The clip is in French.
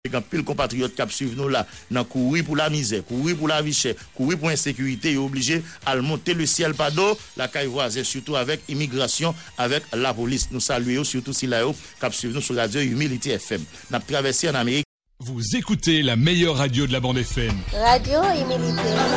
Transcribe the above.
Quand pile compatriotes qui suivent nous là, dans courir pour la misère, courir pour la vie chère, courir pour l'insécurité, ils sont obligés à monter le ciel pas d'eau, la caille voisine, surtout avec immigration, avec la police. Nous saluons surtout si là, qui suivent nous sur Radio Humility FM. Nous avons traversé en Amérique. Vous écoutez la meilleure radio de la bande FM. Radio Humilité.